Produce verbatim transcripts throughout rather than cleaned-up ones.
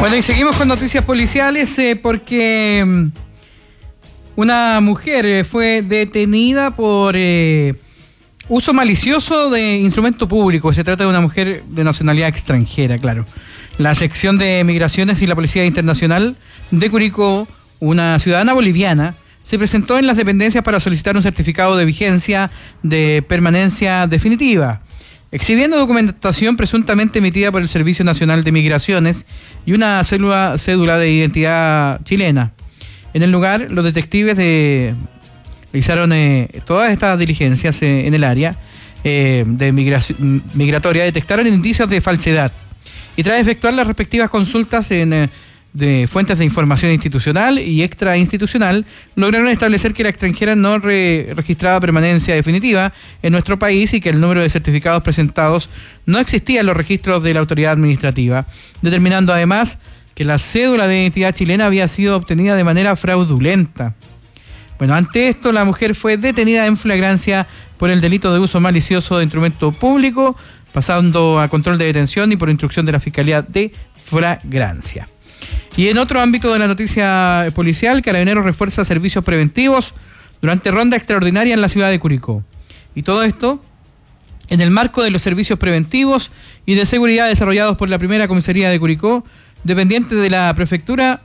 Bueno, y seguimos con noticias policiales eh, porque um, una mujer eh, fue detenida por eh, uso malicioso de instrumento público. Se trata de una mujer de nacionalidad extranjera, claro. La sección de Migraciones y la Policía Internacional de Curicó, una ciudadana boliviana, se presentó en las dependencias para solicitar un certificado de vigencia de permanencia definitiva, exhibiendo documentación presuntamente emitida por el Servicio Nacional de Migraciones y una cédula, cédula de identidad chilena. En el lugar, los detectives de, realizaron eh, todas estas diligencias eh, en el área eh, de migración, migratoria, detectaron indicios de falsedad y tras efectuar las respectivas consultas en eh, de fuentes de información institucional y extrainstitucional, lograron establecer que la extranjera no re registraba permanencia definitiva en nuestro país y que el número de certificados presentados no existía en los registros de la autoridad administrativa, determinando además que la cédula de identidad chilena había sido obtenida de manera fraudulenta. Bueno, ante esto, la mujer fue detenida en flagrancia por el delito de uso malicioso de instrumento público, pasando a control de detención y por instrucción de la Fiscalía de Flagrancia. Y en otro ámbito de la noticia policial, Carabineros refuerza servicios preventivos durante ronda extraordinaria en la ciudad de Curicó. Y todo esto en el marco de los servicios preventivos y de seguridad desarrollados por la primera comisaría de Curicó, dependiente de la prefectura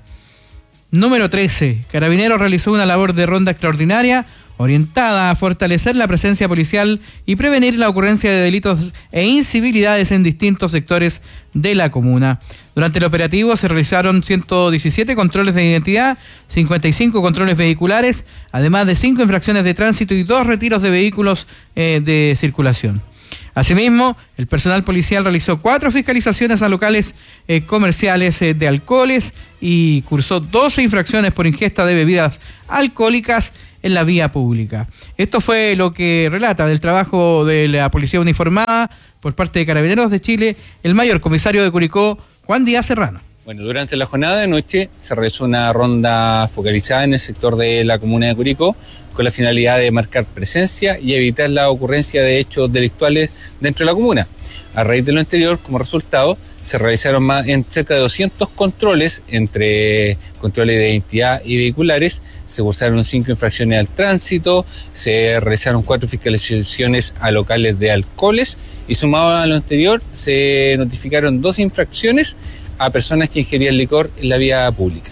número trece. Carabineros realizó una labor de ronda extraordinaria orientada a fortalecer la presencia policial y prevenir la ocurrencia de delitos e incivilidades en distintos sectores de la comuna. Durante el operativo se realizaron ciento diecisiete controles de identidad, cincuenta y cinco controles vehiculares, además de cinco infracciones de tránsito y dos retiros de vehículos eh, de circulación. Asimismo, el personal policial realizó cuatro fiscalizaciones a locales eh, comerciales eh, de alcoholes y cursó doce infracciones por ingesta de bebidas alcohólicas en la vía pública. Esto fue lo que relata del trabajo de la Policía Uniformada por parte de Carabineros de Chile, el mayor comisario de Curicó, Juan Díaz Serrano. Bueno, durante la jornada de noche se realizó una ronda focalizada en el sector de la comuna de Curicó con la finalidad de marcar presencia y evitar la ocurrencia de hechos delictuales dentro de la comuna. A raíz de lo anterior, como resultado, se realizaron más en cerca de doscientos controles entre controles de identidad y vehiculares, se cursaron cinco infracciones al tránsito, se realizaron cuatro fiscalizaciones a locales de alcoholes y sumado a lo anterior se notificaron dos infracciones a personas que ingerían licor en la vía pública.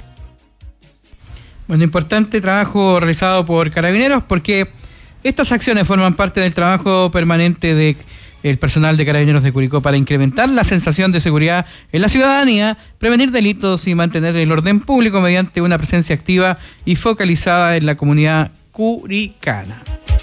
Bueno, importante trabajo realizado por Carabineros porque estas acciones forman parte del trabajo permanente de el personal de Carabineros de Curicó para incrementar la sensación de seguridad en la ciudadanía, prevenir delitos y mantener el orden público mediante una presencia activa y focalizada en la comunidad curicana.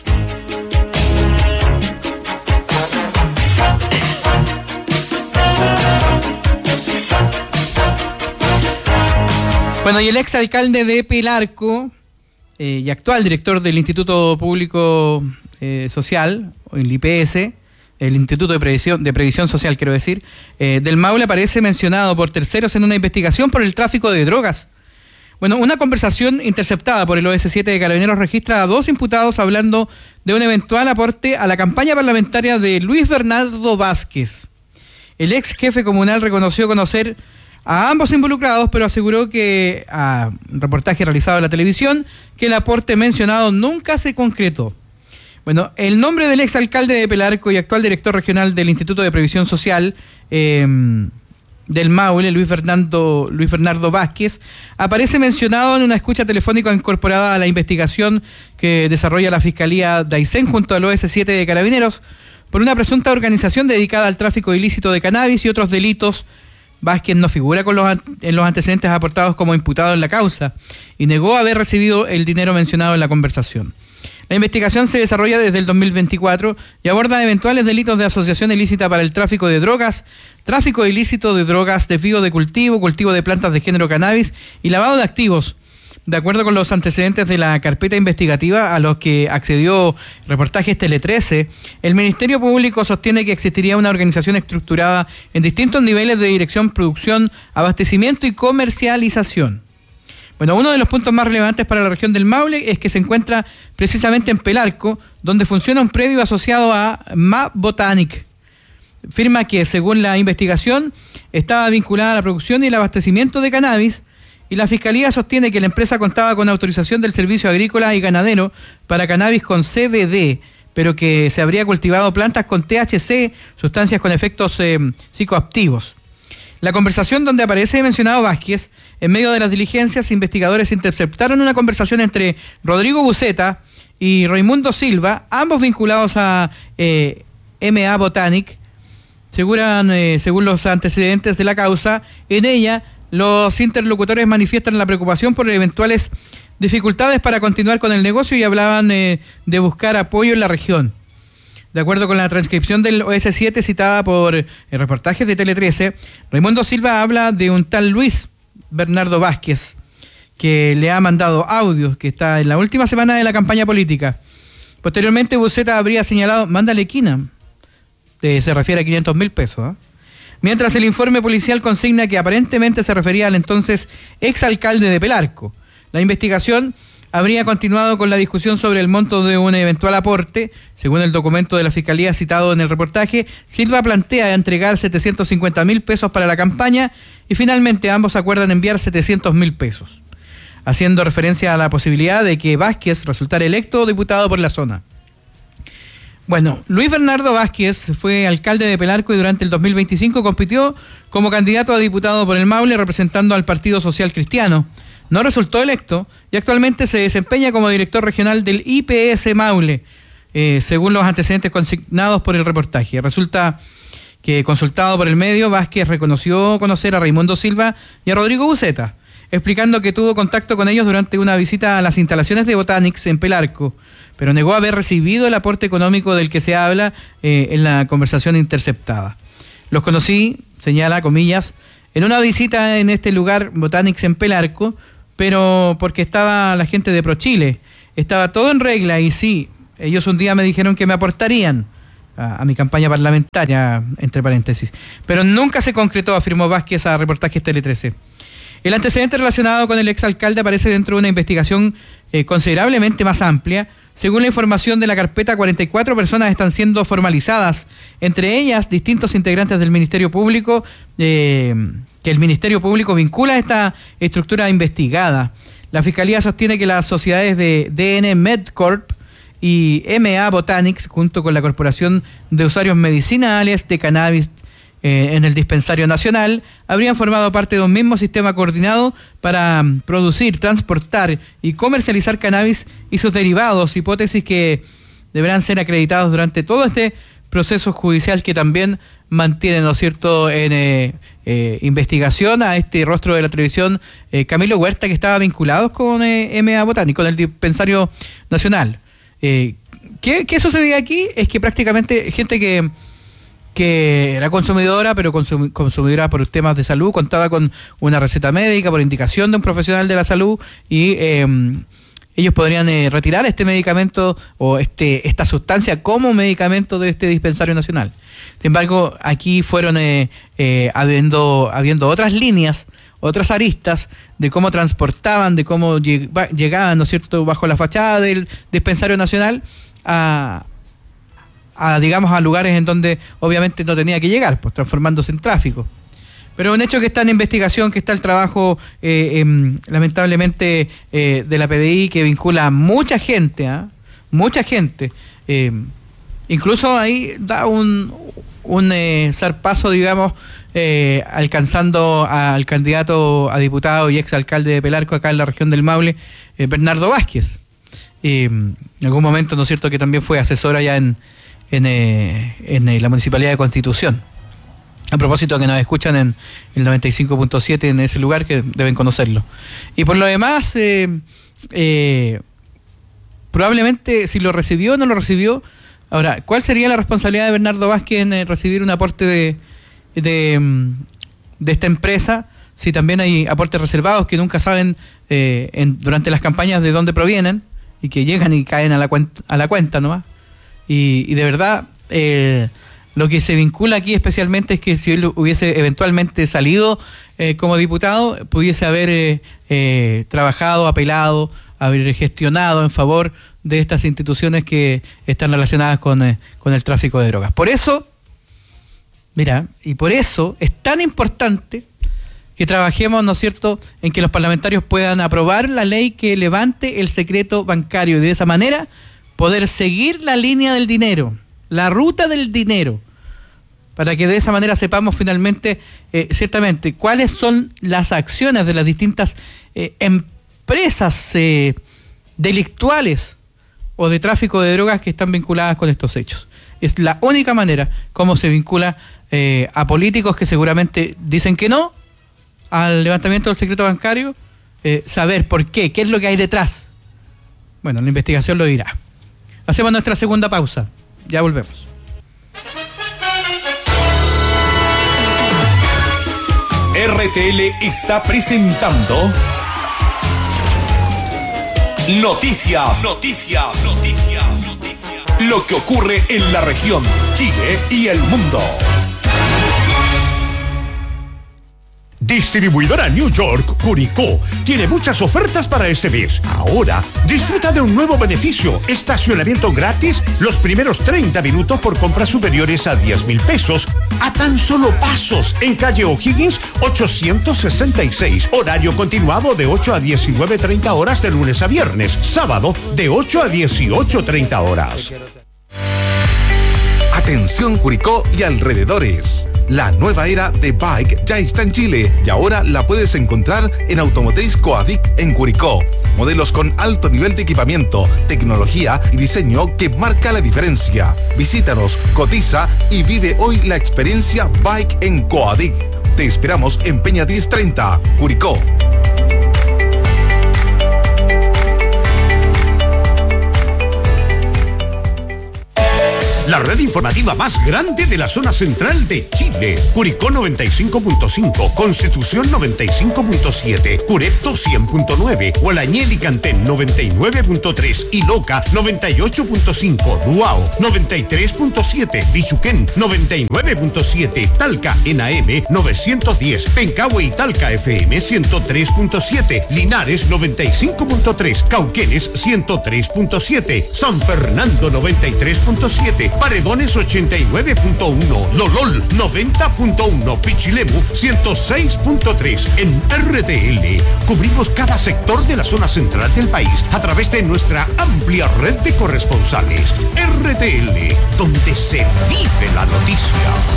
Bueno, y el exalcalde de Pelarco eh, y actual director del Instituto Público eh, Social, o el I P S, el Instituto de Previsión, de Previsión Social, quiero decir, eh, del Maule aparece mencionado por terceros en una investigación por el tráfico de drogas. Bueno, una conversación interceptada por el O S siete de Carabineros registra a dos imputados hablando de un eventual aporte a la campaña parlamentaria de Luis Bernardo Vázquez. El ex jefe comunal reconoció conocer a ambos involucrados, pero aseguró que, a un reportaje realizado en la televisión, que el aporte mencionado nunca se concretó. Bueno, el nombre del exalcalde de Pelarco y actual director regional del Instituto de Previsión Social eh, del Maule, Luis Fernando, Luis Bernardo Vázquez, aparece mencionado en una escucha telefónica incorporada a la investigación que desarrolla la Fiscalía de Aysén junto al O S siete de Carabineros por una presunta organización dedicada al tráfico ilícito de cannabis y otros delitos. Vázquez no figura con los, en los antecedentes aportados como imputado en la causa y negó haber recibido el dinero mencionado en la conversación. La investigación se desarrolla desde el dos mil veinticuatro y aborda eventuales delitos de asociación ilícita para el tráfico de drogas, tráfico ilícito de drogas, desvío de cultivo, cultivo de plantas de género cannabis y lavado de activos. De acuerdo con los antecedentes de la carpeta investigativa a los que accedió Reportajes Tele trece, el Ministerio Público sostiene que existiría una organización estructurada en distintos niveles de dirección, producción, abastecimiento y comercialización. Bueno, uno de los puntos más relevantes para la región del Maule es que se encuentra precisamente en Pelarco, donde funciona un predio asociado a Map Botanic. firma que, según la investigación, estaba vinculada a la producción y el abastecimiento de cannabis, y la Fiscalía sostiene que la empresa contaba con autorización del Servicio Agrícola y Ganadero para cannabis con C B D, pero que se habría cultivado plantas con T H C, sustancias con efectos eh, psicoactivos. La conversación donde aparece mencionado Vázquez, en medio de las diligencias, investigadores interceptaron una conversación entre Rodrigo Buceta y Raimundo Silva, ambos vinculados a eh, M A Botanic. Seguran, eh, según los antecedentes de la causa, en ella los interlocutores manifiestan la preocupación por eventuales dificultades para continuar con el negocio y hablaban eh, de buscar apoyo en la región. De acuerdo con la transcripción del O S siete citada por el reportaje de Tele trece, Raimundo Silva habla de un tal Luis Bernardo Vázquez, que le ha mandado audios, que está en la última semana de la campaña política. Posteriormente, Buceta habría señalado, mándale quina, eh, se refiere a quinientos mil pesos, ¿eh? Mientras el informe policial consigna que aparentemente se refería al entonces exalcalde de Pelarco. La investigación habría continuado con la discusión sobre el monto de un eventual aporte. Según el documento de la Fiscalía citado en el reportaje, Silva plantea entregar setecientos cincuenta mil pesos para la campaña y finalmente ambos acuerdan enviar setecientos mil pesos, haciendo referencia a la posibilidad de que Vázquez resultara electo diputado por la zona. Bueno, Luis Bernardo Vázquez fue alcalde de Pelarco y durante el dos mil veinticinco compitió como candidato a diputado por el Maule representando al Partido Social Cristiano. No resultó electo y actualmente se desempeña como director regional del I P S Maule, eh, según los antecedentes consignados por el reportaje. Resulta que, consultado por el medio, Vázquez reconoció conocer a Raimundo Silva y a Rodrigo Buceta, explicando que tuvo contacto con ellos durante una visita a las instalaciones de Botanics en Pelarco, pero negó haber recibido el aporte económico del que se habla eh, en la conversación interceptada. Los conocí, señala, comillas, en una visita en este lugar, Botanics en Pelarco, pero porque estaba la gente de ProChile, estaba todo en regla y sí, ellos un día me dijeron que me aportarían a, a mi campaña parlamentaria, entre paréntesis, pero nunca se concretó, afirmó Vázquez a Reportajes Tele trece. El antecedente relacionado con el exalcalde aparece dentro de una investigación eh, considerablemente más amplia. Según la información de la carpeta, cuarenta y cuatro personas están siendo formalizadas, entre ellas distintos integrantes del Ministerio Público, eh, que el Ministerio Público vincula a esta estructura investigada. La Fiscalía sostiene que las sociedades de D N MedCorp y M A Botanics, junto con la Corporación de Usuarios Medicinales de Cannabis eh, en el Dispensario Nacional, habrían formado parte de un mismo sistema coordinado para producir, transportar y comercializar cannabis y sus derivados, hipótesis que deberán ser acreditados durante todo este proceso judicial que también mantiene, ¿no es cierto?, en eh, eh, investigación a este rostro de la televisión, eh, Camilo Huerta, que estaba vinculado con eh, M A Botanic, con el Dispensario Nacional. Eh, ¿qué, ¿Qué sucedía aquí? Es que prácticamente gente que que era consumidora, pero consum, consumidora por temas de salud, contaba con una receta médica por indicación de un profesional de la salud y eh, ellos podrían eh, retirar este medicamento o este esta sustancia como medicamento de este dispensario nacional. Sin embargo, aquí fueron eh, eh, habiendo, habiendo otras líneas, otras aristas de cómo transportaban, de cómo lleg llegaban, ¿no es cierto?, bajo la fachada del dispensario nacional a... a digamos a lugares en donde obviamente no tenía que llegar, pues transformándose en tráfico. Pero un hecho que está en investigación, que está el trabajo eh, eh, lamentablemente eh, de la P D I, que vincula a mucha gente, ¿eh? mucha gente, eh, incluso ahí da un, un eh, zarpazo, digamos, eh, alcanzando al candidato a diputado y exalcalde de Pelarco acá en la región del Maule, eh, Bernardo Vázquez. Eh, en algún momento, ¿no es cierto?, que también fue asesor allá en en, eh, en eh, la Municipalidad de Constitución. A propósito, que nos escuchan en el noventa y cinco punto siete en ese lugar, que deben conocerlo. Y por lo demás, eh, eh, probablemente si lo recibió o no lo recibió. Ahora, ¿cuál sería la responsabilidad de Bernardo Vázquez en eh, recibir un aporte de, de, de esta empresa? Si también hay aportes reservados que nunca saben eh, en, durante las campañas de dónde provienen y que llegan y caen a la cuenta, a la cuenta nomás. Y, y de verdad, eh, lo que se vincula aquí especialmente es que si él hubiese eventualmente salido eh, como diputado, pudiese haber eh, eh, trabajado, apelado, haber gestionado en favor de estas instituciones que están relacionadas con, eh, con el tráfico de drogas. Por eso, Mira, y por eso es tan importante que trabajemos, ¿no es cierto?, en que los parlamentarios puedan aprobar la ley que levante el secreto bancario y de esa manera poder seguir la línea del dinero, la ruta del dinero, para que de esa manera sepamos finalmente, eh, ciertamente, cuáles son las acciones de las distintas eh, empresas eh, delictuales o de tráfico de drogas que están vinculadas con estos hechos. Es la única manera como se vincula eh, a políticos que seguramente dicen que no al levantamiento del secreto bancario, eh, saber por qué, qué es lo que hay detrás. Bueno, la investigación lo dirá. Hacemos nuestra segunda pausa. Ya volvemos. R T L está presentando Noticias, Noticias, Noticias, Noticias. Lo que ocurre en la región, Chile y el mundo. Distribuidora New York Curicó tiene muchas ofertas para este mes. Ahora, disfruta de un nuevo beneficio: estacionamiento gratis los primeros treinta minutos por compras superiores a diez mil pesos a tan solo pasos en calle O'Higgins ochocientos sesenta y seis. Horario continuado de ocho a diecinueve treinta horas de lunes a viernes. Sábado de ocho a dieciocho treinta horas. Atención Curicó y alrededores. La nueva era de Bike ya está en Chile y ahora la puedes encontrar en Automotriz Coadic en Curicó. Modelos con alto nivel de equipamiento, tecnología y diseño que marca la diferencia. Visítanos, cotiza y vive hoy la experiencia Bike en Coadic. Te esperamos en Peña diez treinta, Curicó. La red informativa más grande de la zona central de Chile. Curicó noventa y cinco punto cinco, Constitución noventa y cinco punto siete, Curepto cien punto nueve, Hualañel y Cantén noventa y nueve punto tres, Iloca noventa y ocho punto cinco, Duao noventa y tres punto siete, Bichuquén noventa y nueve punto siete, Talca en A M novecientos diez, Pencahue y Talca F M ciento tres punto siete, Linares noventa y cinco punto tres, Cauquenes ciento tres punto siete, San Fernando noventa y tres punto siete, Paredones ochenta y nueve punto uno, Lolol noventa punto uno, Pichilemu ciento seis punto tres. En R T L cubrimos cada sector de la zona central del país a través de nuestra amplia red de corresponsales. R T L, donde se vive la noticia.